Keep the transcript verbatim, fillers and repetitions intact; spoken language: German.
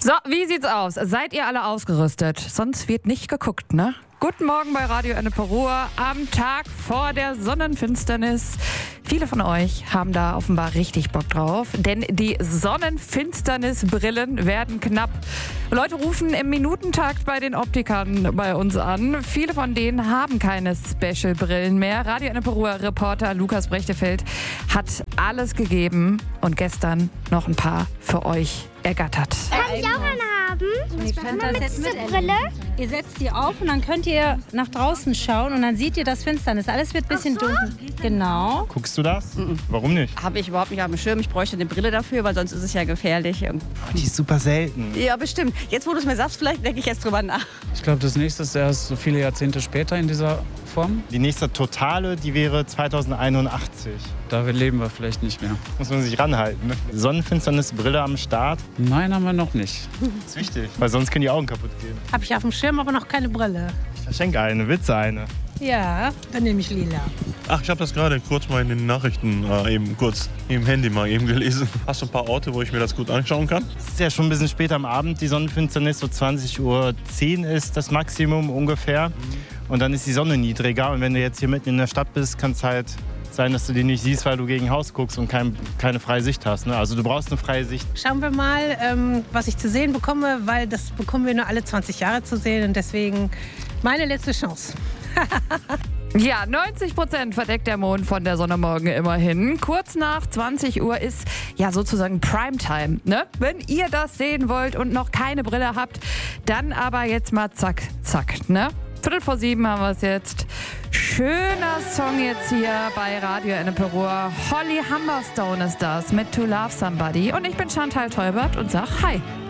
So, wie sieht's aus? Seid ihr alle ausgerüstet? Sonst wird nicht geguckt, ne? Guten Morgen bei Radio Ennepe-Ruhr am Tag vor der Sonnenfinsternis. Viele von euch haben da offenbar richtig Bock drauf, denn die Sonnenfinsternisbrillen werden knapp. Leute rufen im Minutentakt bei den Optikern bei uns an. Viele von denen haben keine Special-Brillen mehr. Radio Ennepe-Ruhr-Reporter Lukas Brechtefeld hat alles gegeben und gestern noch ein paar für euch ergattert. Kann ich auch eine haben? Ich könnt das mit jetzt dieser mit Brille? Ihr setzt die auf und dann könnt ihr nach draußen schauen und dann seht ihr das Finsternis. Alles wird ein bisschen Ach so? dunkel. Genau. Guckst du das? Mhm. Warum nicht? Habe ich überhaupt nicht auf dem Schirm. Ich bräuchte eine Brille dafür, weil sonst ist es ja gefährlich. Oh, die ist super selten. Ja, bestimmt. Jetzt, wo du es mir sagst, vielleicht denke ich jetzt drüber nach. Ich glaube, das nächste ist erst so viele Jahrzehnte später in dieser Form. Die nächste totale, die wäre zweitausendeinundachtzig. Da leben wir vielleicht nicht mehr. Muss man sich ranhalten. Ne? Sonnenfinsternisbrille am Start. Nein, haben wir noch nicht. Das ist wichtig, weil sonst können die Augen kaputt gehen. Habe ich auf dem Schirm, aber noch keine Brille. Ich verschenke eine, Witze eine. Ja, dann nehme ich lila. Ach, ich habe das gerade kurz mal in den Nachrichten äh, eben kurz im Handy mal eben gelesen. Hast du ein paar Orte, wo ich mir das gut anschauen kann? Es ist ja schon ein bisschen später am Abend, die Sonnenfinsternis. So zwanzig Uhr zehn ist das Maximum ungefähr. Mhm. Und dann ist die Sonne niedriger. Und wenn du jetzt hier mitten in der Stadt bist, kann es halt sein, dass du die nicht siehst, weil du gegen Haus guckst und kein, keine freie Sicht hast. Ne? Also du brauchst eine freie Sicht. Schauen wir mal, ähm, was ich zu sehen bekomme, weil das bekommen wir nur alle zwanzig Jahre zu sehen. Und deswegen meine letzte Chance. Ja, neunzig Prozent verdeckt der Mond von der Sonne morgen immerhin. Kurz nach zwanzig Uhr ist ja sozusagen Primetime, ne? Wenn ihr das sehen wollt und noch keine Brille habt, dann aber jetzt mal zack, zack, ne? Viertel vor sieben haben wir es jetzt. Schöner Song jetzt hier bei Radio Ennepe-Ruhr. Holly Humberstone ist das mit To Love Somebody. Und ich bin Chantal Teubert und sag Hi.